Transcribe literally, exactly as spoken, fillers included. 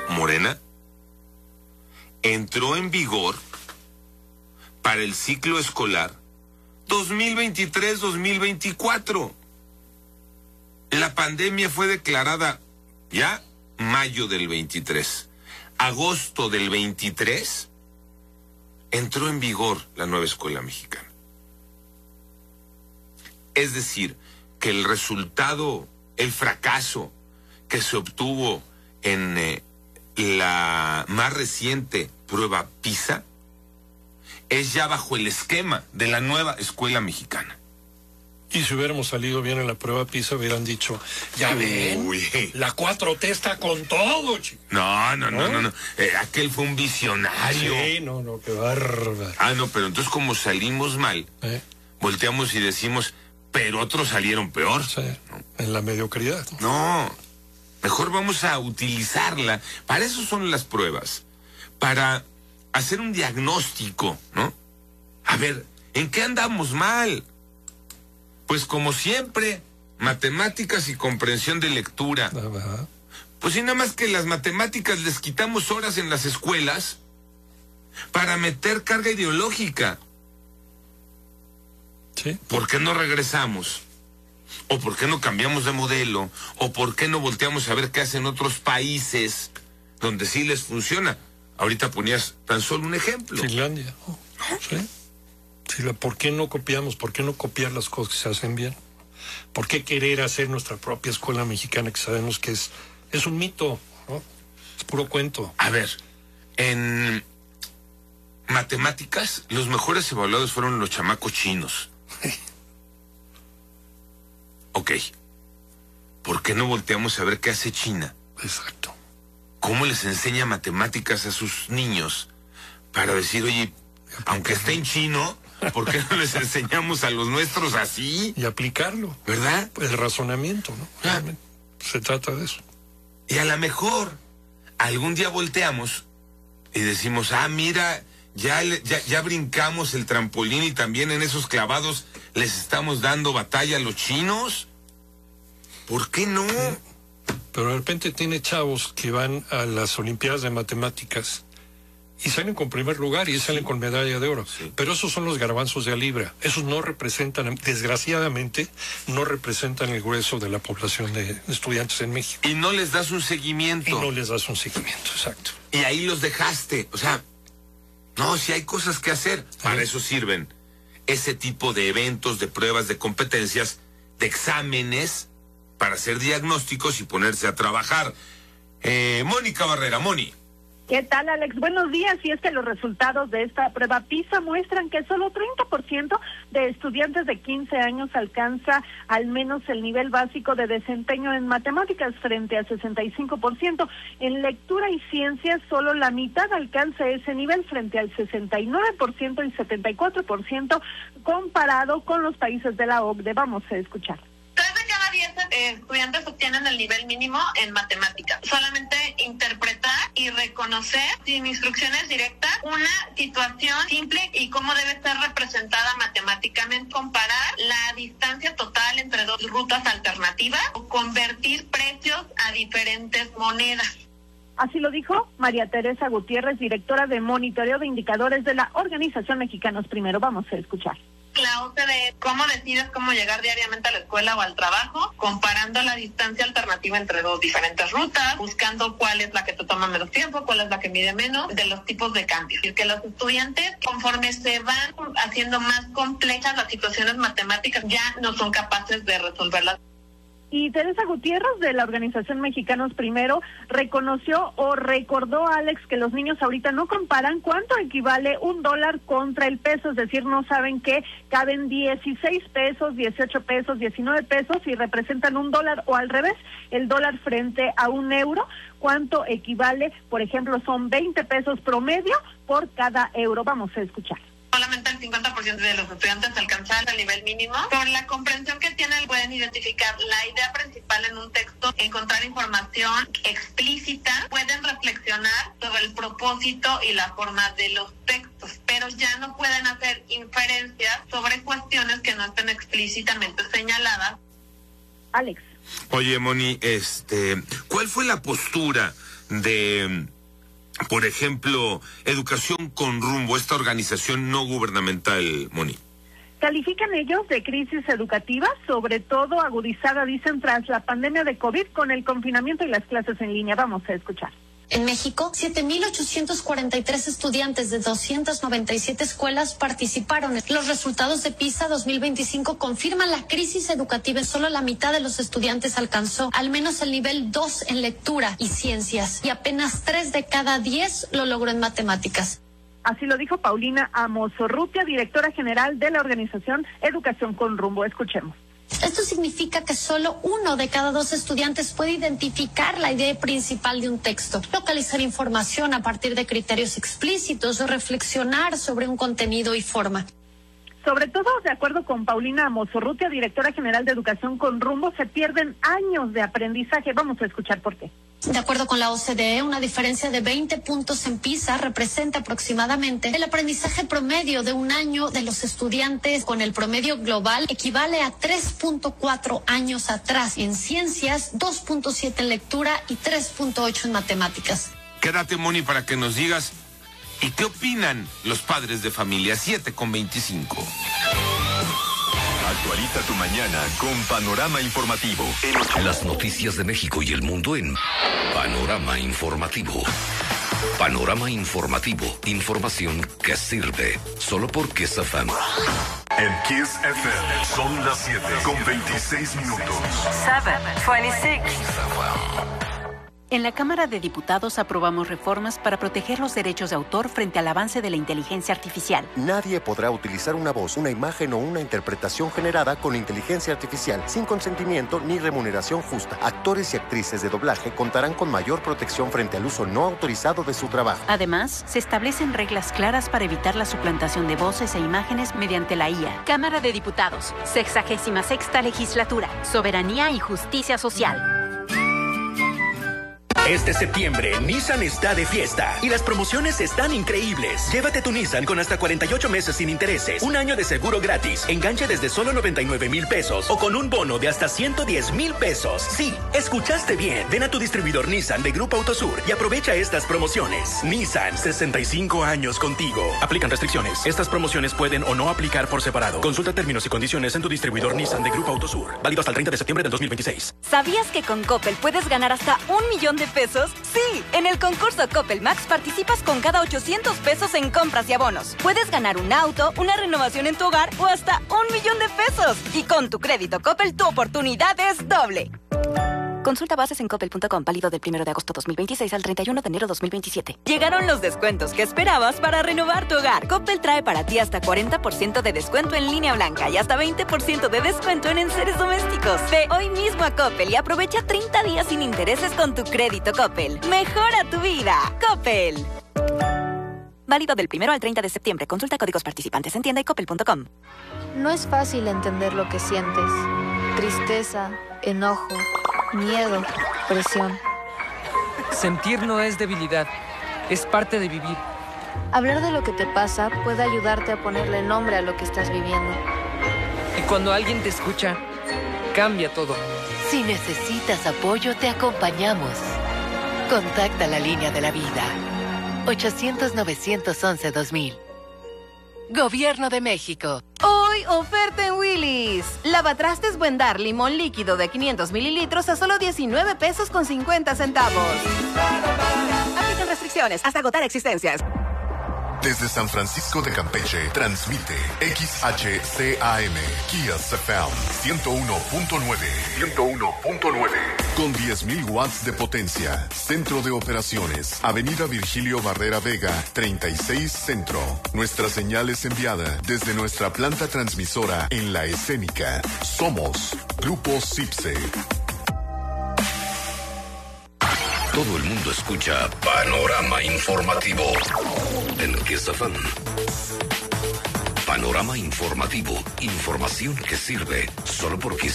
Morena, entró en vigor para el ciclo escolar dos mil veintitrés dos mil veinticuatro. La pandemia fue declarada ya mayo del veintitrés. Agosto del veintitrés entró en vigor la nueva escuela mexicana. Es decir, que el resultado, el fracaso que se obtuvo en eh, la más reciente prueba PISA es ya bajo el esquema de la nueva escuela mexicana. Y si hubiéramos salido bien en la prueba PISA, hubieran dicho, ya ven, Uy. la cuatro T está con todo, chico. No, no, no, no, no. no. Eh, aquel fue un visionario. Sí, no, no, qué bárbaro. Ah, no, pero entonces como salimos mal, ¿Eh? volteamos y decimos, pero otros salieron peor. Sí, ¿no? En la mediocridad. No, mejor vamos a utilizarla. Para eso son las pruebas. Para hacer un diagnóstico, ¿no? A ver, ¿en qué andamos mal? Pues como siempre, matemáticas y comprensión de lectura. Ajá. Pues y nada más que las matemáticas les quitamos horas en las escuelas para meter carga ideológica. Sí. ¿Por qué no regresamos? ¿O por qué no cambiamos de modelo? ¿O por qué no volteamos a ver qué hacen otros países donde sí les funciona? Ahorita ponías tan solo un ejemplo. Finlandia. Oh, sí. Sí, ¿por qué no copiamos? ¿Por qué no copiar las cosas que se hacen bien? ¿Por qué querer hacer nuestra propia escuela mexicana que sabemos que es, es un mito, ¿no? Es puro cuento. A ver, en matemáticas, los mejores evaluados fueron los chamacos chinos. Ok. ¿Por qué no volteamos a ver qué hace China? Exacto. ¿Cómo les enseña matemáticas a sus niños? Para decir, oye, aunque esté en chino, ¿por qué no les enseñamos a los nuestros así? Y aplicarlo. ¿Verdad? El razonamiento, ¿no? Ah. Realmente se trata de eso. Y a lo mejor algún día volteamos y decimos, ah, mira, ya, ya, ya brincamos el trampolín y también en esos clavados les estamos dando batalla a los chinos. ¿Por qué no? Pero de repente tiene chavos que van a las Olimpiadas de Matemáticas y salen con primer lugar y salen con medalla de oro. Sí. Pero esos son los garbanzos de a libra. Esos no representan, desgraciadamente, no representan el grueso de la población de estudiantes en México. Y no les das un seguimiento. Y no les das un seguimiento, exacto. Y ahí los dejaste. O sea, no, si hay cosas que hacer. Para eso sirven ese tipo de eventos, de pruebas, de competencias, de exámenes, para hacer diagnósticos y ponerse a trabajar. Eh, Mónica Barrera, Moni. ¿Qué tal, Alex? Buenos días. Y es que los resultados de esta prueba PISA muestran que solo treinta por ciento de estudiantes de quince años alcanza al menos el nivel básico de desempeño en matemáticas frente a sesenta y cinco por ciento. En lectura y ciencias, solo la mitad alcanza ese nivel frente al sesenta y nueve por ciento y setenta y cuatro por ciento comparado con los países de la O C D E. Vamos a escuchar. diez eh, estudiantes obtienen el nivel mínimo en matemáticas. Solamente interpretar y reconocer sin instrucciones directas una situación simple y cómo debe ser representada matemáticamente. Comparar la distancia total entre dos rutas alternativas o convertir precios a diferentes monedas. Así lo dijo María Teresa Gutiérrez, directora de monitoreo de indicadores de la Organización Mexicanos Primero. Vamos a escuchar. La O C D E, ¿cómo decides cómo llegar diariamente a la escuela o al trabajo? Comparando la distancia alternativa entre dos diferentes rutas, buscando cuál es la que te toma menos tiempo, cuál es la que mide menos, de los tipos de cambios. Y que los estudiantes, conforme se van haciendo más complejas las situaciones matemáticas, ya no son capaces de resolverlas. Y Teresa Gutiérrez, de la Organización Mexicanos Primero, reconoció o recordó a Alex que los niños ahorita no comparan cuánto equivale un dólar contra el peso, es decir, no saben que caben dieciséis pesos, dieciocho pesos, diecinueve pesos y representan un dólar, o al revés, el dólar frente a un euro, cuánto equivale, por ejemplo, son veinte pesos promedio por cada euro. Vamos a escuchar. Solamente el cincuenta por ciento de los estudiantes alcanzan el nivel mínimo. Por la comprensión que tienen, pueden identificar la idea principal en un texto, encontrar información explícita, pueden reflexionar sobre el propósito y la forma de los textos, pero ya no pueden hacer inferencias sobre cuestiones que no estén explícitamente señaladas. Alex. Oye, Moni, este, ¿cuál fue la postura de, por ejemplo, Educación con Rumbo, esta organización no gubernamental, Moni? Califican ellos de crisis educativa, sobre todo agudizada, dicen, tras la pandemia de COVID con el confinamiento y las clases en línea. Vamos a escuchar. En México, siete mil ochocientos cuarenta y tres estudiantes de doscientas noventa y siete escuelas participaron. Los resultados de PISA dos mil veinticinco confirman la crisis educativa. Solo la mitad de los estudiantes alcanzó al menos el nivel dos en lectura y ciencias, y apenas tres de cada diez lo logró en matemáticas. Así lo dijo Paulina Amosorrutia, directora general de la organización Educación con Rumbo. Escuchemos. Esto significa que solo uno de cada dos estudiantes puede identificar la idea principal de un texto, localizar información a partir de criterios explícitos o reflexionar sobre un contenido y forma. Sobre todo, de acuerdo con Paulina Amosorrutia, directora general de Educación con Rumbo, se pierden años de aprendizaje. Vamos a escuchar por qué. De acuerdo con la O C D E, una diferencia de veinte puntos en PISA representa aproximadamente el aprendizaje promedio de un año de los estudiantes. Con el promedio global equivale a tres punto cuatro años atrás en ciencias, dos punto siete en lectura y tres punto ocho en matemáticas. Quédate, Moni, para que nos digas, ¿y qué opinan los padres de familia? siete con veinticinco. Actualiza tu mañana con Panorama Informativo. Las noticias de México y el mundo en Panorama Informativo. Panorama Informativo. Información que sirve. Solo por Kiss F M. En Kiss F M son las siete con veintiséis minutos. siete veintiséis. En la Cámara de Diputados aprobamos reformas para proteger los derechos de autor frente al avance de la inteligencia artificial. Nadie podrá utilizar una voz, una imagen o una interpretación generada con inteligencia artificial sin consentimiento ni remuneración justa. Actores y actrices de doblaje contarán con mayor protección frente al uso no autorizado de su trabajo. Además, se establecen reglas claras para evitar la suplantación de voces e imágenes mediante la I A. Cámara de Diputados, sexagésima sexta legislatura, soberanía y justicia social. Este septiembre, Nissan está de fiesta y las promociones están increíbles. Llévate tu Nissan con hasta cuarenta y ocho meses sin intereses, un año de seguro gratis, enganche desde solo noventa y nueve mil pesos o con un bono de hasta ciento diez mil pesos. Sí, escuchaste bien. Ven a tu distribuidor Nissan de Grupo Autosur y aprovecha estas promociones. Nissan, sesenta y cinco años contigo. Aplican restricciones. Estas promociones pueden o no aplicar por separado. Consulta términos y condiciones en tu distribuidor Nissan de Grupo Autosur. Válido hasta el treinta de septiembre del dos mil veintiséis. ¿Sabías que con Coppel puedes ganar hasta un millón de pesos? Sí, en el concurso Coppel Max participas con cada ochocientos pesos en compras y abonos. Puedes ganar un auto, una renovación en tu hogar o hasta un millón de pesos. Y con tu crédito Coppel, tu oportunidad es doble. Consulta bases en coppel punto com, válido del primero de agosto dos mil veintiséis al treinta y uno de enero dos mil veintisiete. Llegaron los descuentos que esperabas para renovar tu hogar. Coppel trae para ti hasta cuarenta por ciento de descuento en línea blanca y hasta veinte por ciento de descuento en enseres domésticos. Ve hoy mismo a Coppel y aprovecha treinta días sin intereses con tu crédito Coppel. Mejora tu vida. Coppel. Válido del primero al treinta de septiembre. Consulta códigos participantes en tienda y coppel punto com. No es fácil entender lo que sientes. Tristeza, enojo, miedo, presión. Sentir no es debilidad, es parte de vivir. Hablar de lo que te pasa puede ayudarte a ponerle nombre a lo que estás viviendo. Y cuando alguien te escucha, cambia todo. Si necesitas apoyo, te acompañamos. Contacta la línea de la vida. ochocientos, novecientos once, dos mil. Gobierno de México. Hoy, oferta en Willy's. Lavatrastes Buendar limón líquido de quinientos mililitros a solo diecinueve pesos con cincuenta centavos. Aplican restricciones hasta agotar existencias. Desde San Francisco de Campeche, transmite X H C A M, Kiss F M, ciento uno punto nueve. ciento uno punto nueve. Con diez mil watts de potencia. Centro de operaciones. Avenida Virgilio Barrera Vega, treinta y seis Centro. Nuestra señal es enviada desde nuestra planta transmisora en La Escénica. Somos Grupo Cipse. Todo el mundo escucha Panorama Informativo en Kiss F M. Panorama Informativo. Información que sirve solo por Kiss